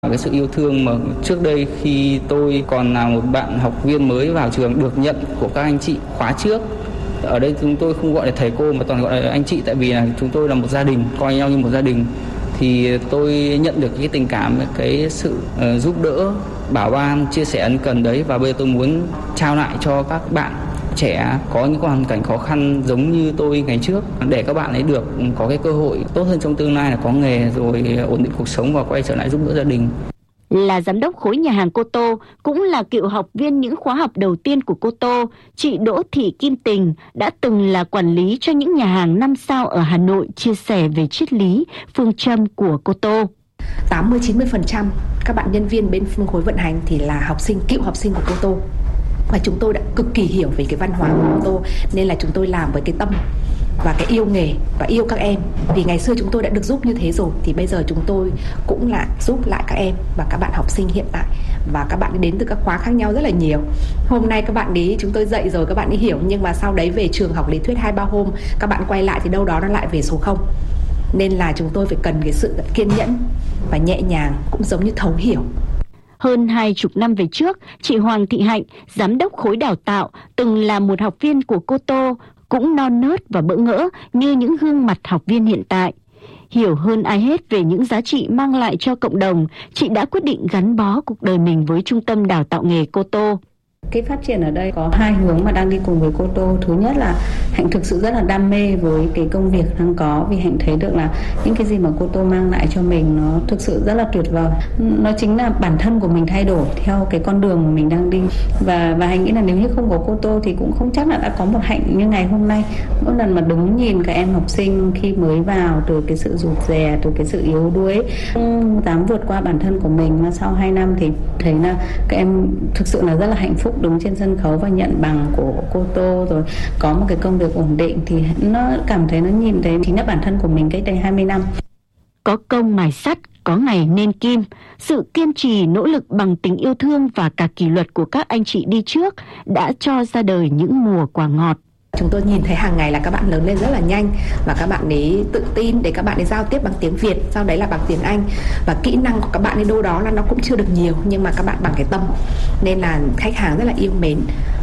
Cái sự yêu thương mà trước đây khi tôi còn là một bạn học viên mới vào trường được nhận của các anh chị khóa trước. Ở đây chúng tôi không gọi là thầy cô mà toàn gọi là anh chị, tại vì là chúng tôi là một gia đình, coi nhau như một gia đình. Thì tôi nhận được cái tình cảm, cái sự giúp đỡ, bảo ban, chia sẻ ân cần đấy, và bây giờ tôi muốn trao lại cho các bạn trẻ có những hoàn cảnh khó khăn giống như tôi ngày trước, để các bạn ấy được có cái cơ hội tốt hơn trong tương lai, là có nghề rồi ổn định cuộc sống và quay trở lại giúp đỡ gia đình. Là giám đốc khối nhà hàng Cô Tô, cũng là cựu học viên những khóa học đầu tiên của Cô Tô, chị Đỗ Thị Kim Tình đã từng là quản lý cho những nhà hàng 5 sao ở Hà Nội, chia sẻ về triết lý, phương châm của Cô Tô. 80-90% các bạn nhân viên bên khối vận hành thì là cựu học sinh của Cô Tô. Và chúng tôi đã cực kỳ hiểu về cái văn hóa của Cô Tô, nên là chúng tôi làm với cái tâm và cái yêu nghề và yêu các em. Vì ngày xưa chúng tôi đã được giúp như thế rồi, thì bây giờ chúng tôi cũng lại giúp lại các em và các bạn học sinh hiện tại. Và các bạn đến từ các khóa khác nhau rất là nhiều. Hôm nay các bạn ấy chúng tôi dạy rồi các bạn ấy hiểu, nhưng mà sau đấy về trường học lý thuyết 2-3 hôm, các bạn quay lại thì đâu đó nó lại về số 0. Nên là chúng tôi phải cần cái sự kiên nhẫn và nhẹ nhàng, cũng giống như thấu hiểu. Hơn 20 năm về trước, chị Hoàng Thị Hạnh, giám đốc khối đào tạo, từng là một học viên của Cô Tô, cũng non nớt và bỡ ngỡ như những gương mặt học viên hiện tại. Hiểu hơn ai hết về những giá trị mang lại cho cộng đồng, chị đã quyết định gắn bó cuộc đời mình với Trung tâm Đào tạo nghề Cô Tô. Cái phát triển ở đây có 2 hướng mà đang đi cùng với Cô Tô. Thứ nhất là Hạnh thực sự rất là đam mê với cái công việc đang có, vì Hạnh thấy được là những cái gì mà Cô Tô mang lại cho mình nó thực sự rất là tuyệt vời. Nó chính là bản thân của mình thay đổi theo cái con đường mà mình đang đi. Và Hạnh nghĩ là nếu như không có Cô Tô thì cũng không chắc là đã có một Hạnh như ngày hôm nay. Mỗi lần mà đứng nhìn các em học sinh khi mới vào, từ cái sự rụt rè, từ cái sự yếu đuối, không dám vượt qua bản thân của mình, mà sau 2 năm thì thấy là các em thực sự là rất là hạnh phúc đứng trên sân khấu và nhận bằng của Cô Tô, rồi có một cái công việc ổn định, thì nó cảm thấy, nó nhìn thấy chính là bản thân của mình cách đây 20 năm. Có công mài sắt, có ngày nên kim. Sự kiên trì, nỗ lực bằng tình yêu thương và cả kỷ luật của các anh chị đi trước đã cho ra đời những mùa quả ngọt. Chúng tôi nhìn thấy hàng ngày là các bạn lớn lên rất là nhanh, và các bạn ấy tự tin để các bạn ấy giao tiếp bằng tiếng Việt, sau đấy là bằng tiếng Anh. Và kỹ năng của các bạn ấy đâu đó là nó cũng chưa được nhiều, nhưng mà các bạn bằng cái tâm, nên là khách hàng rất là yêu mến.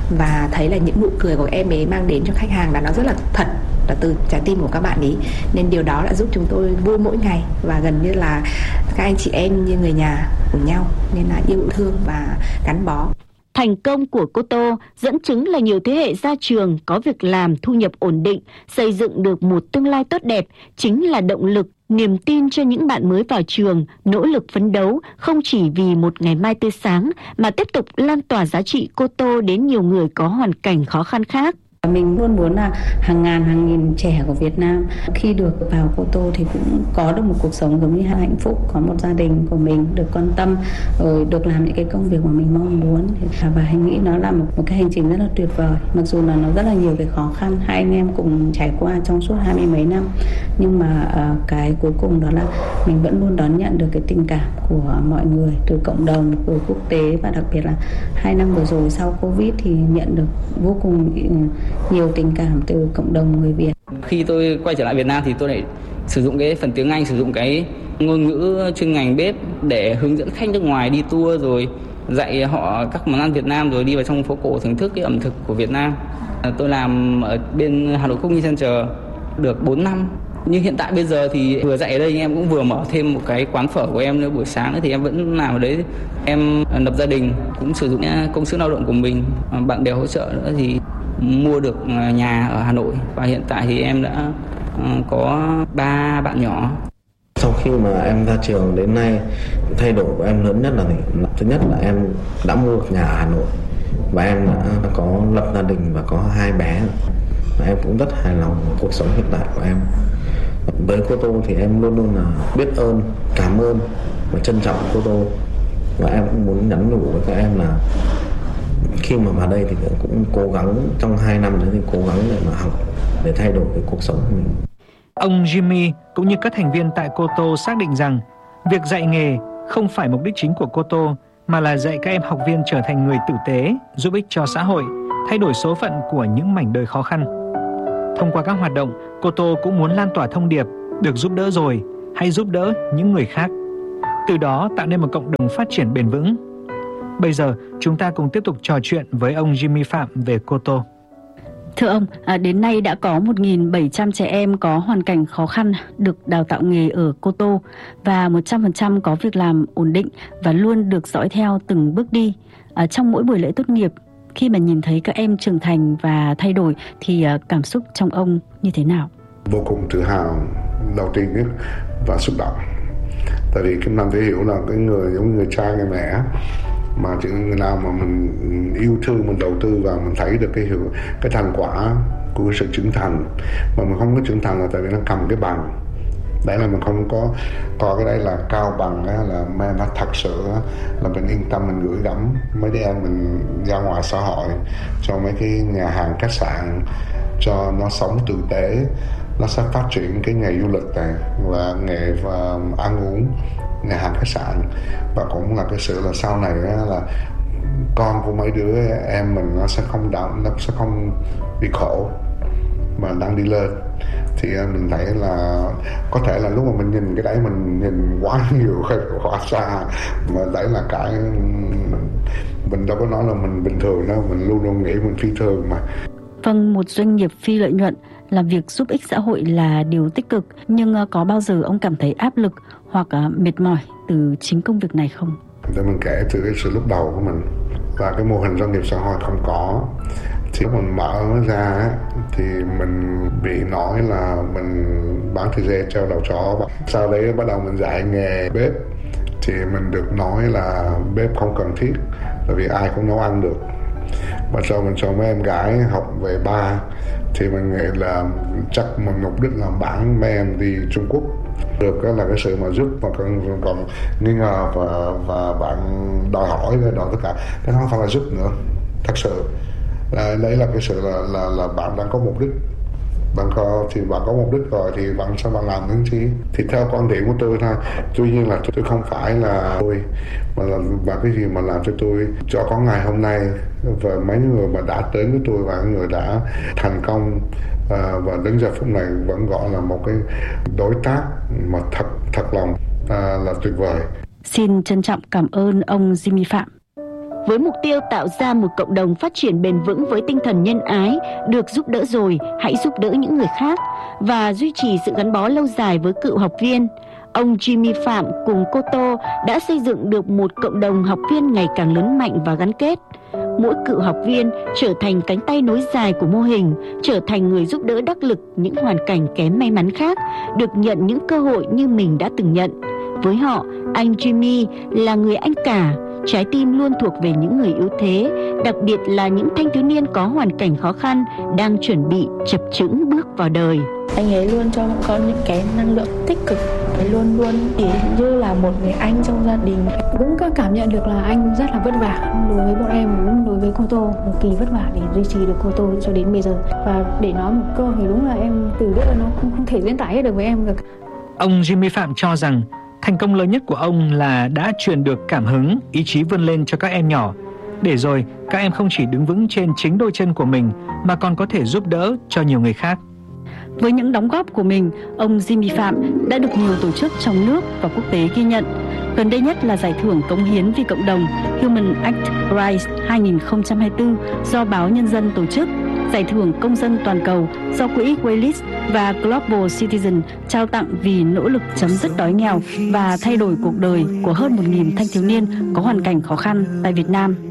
Và thấy là những nụ cười của em ấy mang đến cho khách hàng là nó rất là thật, là từ trái tim của các bạn ấy. Nên điều đó đã giúp chúng tôi vui mỗi ngày, và gần như là các anh chị em như người nhà của nhau, nên là yêu thương và gắn bó. Thành công của Cô Tô dẫn chứng là nhiều thế hệ ra trường có việc làm, thu nhập ổn định, xây dựng được một tương lai tốt đẹp, chính là động lực, niềm tin cho những bạn mới vào trường, nỗ lực phấn đấu không chỉ vì một ngày mai tươi sáng, mà tiếp tục lan tỏa giá trị Cô Tô đến nhiều người có hoàn cảnh khó khăn khác. Mình luôn muốn là hàng ngàn, hàng nghìn trẻ của Việt Nam khi được vào Cô Tô thì cũng có được một cuộc sống giống như hạnh phúc, có một gia đình của mình được quan tâm, rồi được làm những cái công việc mà mình mong muốn. Và Hạnh nghĩ nó là một cái hành trình rất là tuyệt vời, mặc dù là nó rất là nhiều cái khó khăn, hai anh em cùng trải qua trong suốt 20 mấy năm, nhưng mà cái cuối cùng đó là mình vẫn luôn đón nhận được cái tình cảm của mọi người, từ cộng đồng, từ quốc tế, và đặc biệt là 2 năm vừa rồi sau Covid thì nhận được vô cùng nhiều tình cảm từ cộng đồng người Việt. Khi tôi quay trở lại Việt Nam thì tôi lại sử dụng cái phần tiếng Anh, sử dụng cái ngôn ngữ chuyên ngành bếp để hướng dẫn khách nước ngoài đi tour, rồi dạy họ các món ăn Việt Nam, rồi đi vào trong phố cổ thưởng thức cái ẩm thực của Việt Nam. Tôi làm ở bên Hà Nội Cooking Center được 4 năm. Nhưng hiện tại bây giờ thì vừa dạy ở đây, em cũng vừa mở thêm một cái quán phở của em nữa, buổi sáng nữa thì em vẫn làm ở đấy. Em lập gia đình, cũng sử dụng công sức lao động của mình, bạn bè hỗ trợ nữa thì mua được nhà ở Hà Nội, và hiện tại thì em đã có 3 bạn nhỏ. Sau khi mà em ra trường đến nay, thay đổi của em lớn nhất là thứ nhất là em đã mua được nhà ở Hà Nội, và em đã có lập gia đình và có 2 bé, và em cũng rất hài lòng với cuộc sống hiện tại của em. Với Cô Tô thì em luôn luôn là biết ơn, cảm ơn và trân trọng Cô Tô, và em cũng muốn nhắn nhủ với các em là khi mà vào đây thì cũng cố gắng trong 2 năm đấy thì cố gắng để mà học, để thay đổi cái cuộc sống của mình. Ông Jimmy cũng như các thành viên tại Cô Tô xác định rằng việc dạy nghề không phải mục đích chính của Cô Tô, mà là dạy các em học viên trở thành người tử tế, giúp ích cho xã hội, thay đổi số phận của những mảnh đời khó khăn. Thông qua các hoạt động, Cô Tô cũng muốn lan tỏa thông điệp được giúp đỡ rồi, hãy giúp đỡ những người khác. từ đó tạo nên một cộng đồng phát triển bền vững. Bây giờ, chúng ta cùng tiếp tục trò chuyện với ông Jimmy Phạm về Cô Tô. Thưa ông, đến nay đã có 1.700 trẻ em có hoàn cảnh khó khăn được đào tạo nghề ở Cô Tô và 100% có việc làm ổn định và luôn được dõi theo từng bước đi. Trong mỗi buổi lễ tốt nghiệp, khi mà nhìn thấy các em trưởng thành và thay đổi thì cảm xúc trong ông như thế nào? Vô cùng tự hào đầu tiên nhất và xúc động. Tại vì Kim Nam phải hiểu là cái người giống người cha người mẹ, mà chỉ người nào mà mình yêu thương, mình đầu tư vào, mình thấy được cái thành quả của sự trưởng thành. Mà mình không có trưởng thành là tại vì nó cầm cái bằng. Đấy là mình không có coi cái đấy là cao bằng á, là mà nó thật sự á, là mình yên tâm mình gửi gắm mấy đứa em mình ra ngoài xã hội, cho mấy cái nhà hàng khách sạn, cho nó sống tử tế, nó sẽ phát triển cái nghề du lịch này và nghề và ăn uống, nhà hàng khách sạn. Và cũng là cái sự là sau này là con của mấy đứa em mình nó sẽ không bị khổ mà đang đi lên. Thì mình thấy là có thể là lúc mà mình nhìn cái đấy mình nhìn quá nhiều, quá xa, mà đấy là cái mình đâu có nói là mình bình thường đâu, mình luôn luôn nghĩ mình phi thường mà. Vâng, một doanh nghiệp phi lợi nhuận làm việc giúp ích xã hội là điều tích cực, nhưng có bao giờ ông cảm thấy áp lực hoặc mệt mỏi từ chính công việc này không? Để mình kể từ cái sự lúc đầu của mình và cái mô hình doanh nghiệp xã hội không có. Thì lúc mình mở ra thì mình bị nói là mình bán thịt dê treo đầu chó. Sau đấy bắt đầu mình dạy nghề bếp thì mình được nói là bếp không cần thiết, bởi vì ai cũng nấu ăn được. Và sau mình cho mấy em gái học về bar thì mình nghĩ là chắc mình mục đích là bán mấy em đi Trung Quốc được, đó là cái sự mà giúp mà còn nghi ngờ và bạn đòi hỏi tất cả, cái đó không phải là giúp nữa. Thật sự đấy là cái sự là bạn đang có mục đích, bạn có mục đích rồi thì bạn sao bạn làm những gì. Thì theo quan điểm của tôi thôi, tuy nhiên là tôi không phải là tôi mà cái gì mà làm cho tôi cho có ngày hôm nay và mấy người mà đã đến với tôi và người đã thành công và đến giờ phút này vẫn gọi là một cái đối tác mà thật lòng là tuyệt vời. Xin trân trọng cảm ơn ông Jimmy Phạm. Với mục tiêu tạo ra một cộng đồng phát triển bền vững với tinh thần nhân ái, được giúp đỡ rồi, hãy giúp đỡ những người khác và duy trì sự gắn bó lâu dài với cựu học viên, ông Jimmy Phạm cùng Cô Tô đã xây dựng được một cộng đồng học viên ngày càng lớn mạnh và gắn kết. Mỗi cựu học viên trở thành cánh tay nối dài của mô hình, trở thành người giúp đỡ đắc lực những hoàn cảnh kém may mắn khác, được nhận những cơ hội như mình đã từng nhận. Với họ, anh Jimmy là người anh cả, trái tim luôn thuộc về những người yếu thế, đặc biệt là những thanh thiếu niên có hoàn cảnh khó khăn đang chuẩn bị chập chững bước vào đời. Anh ấy luôn cho bọn con những cái năng lượng tích cực, luôn luôn như là một người anh trong gia đình. Cũng có cảm nhận được là anh rất là vất vả đối với bọn em, cũng đối với Cô Tô, cực kỳ vất vả để duy trì được Cô Tô cho đến bây giờ. Và để nói một câu thì đúng là em từ lúc nó không thể diễn tả hết được với em được. Ông Jimmy Phạm cho rằng thành công lớn nhất của ông là đã truyền được cảm hứng, ý chí vươn lên cho các em nhỏ, để rồi các em không chỉ đứng vững trên chính đôi chân của mình mà còn có thể giúp đỡ cho nhiều người khác. Với những đóng góp của mình, ông Jimmy Phạm đã được nhiều tổ chức trong nước và quốc tế ghi nhận. Gần đây nhất là giải thưởng cống hiến vì cộng đồng Human Act Prize 2024 do báo Nhân dân tổ chức, giải thưởng công dân toàn cầu do quỹ Waylis và Global Citizen trao tặng vì nỗ lực chấm dứt đói nghèo và thay đổi cuộc đời của hơn 1.000 thanh thiếu niên có hoàn cảnh khó khăn tại Việt Nam.